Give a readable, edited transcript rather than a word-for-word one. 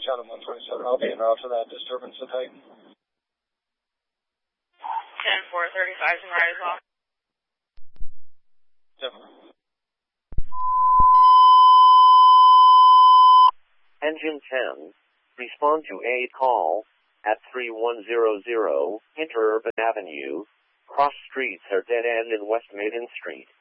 Chatham 127. I'll be en route to that disturbance at Titan. 10-435 and right as well. Definitely. Engine 10, respond to a call at 3100 Interurban Avenue. Cross streets are dead end in West Maiden Street.